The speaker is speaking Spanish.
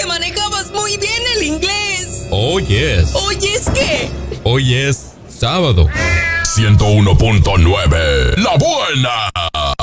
que manejabas muy bien el inglés. Oh, yes. ¿Oyes qué? Hoy es sábado. 101.9, la buena.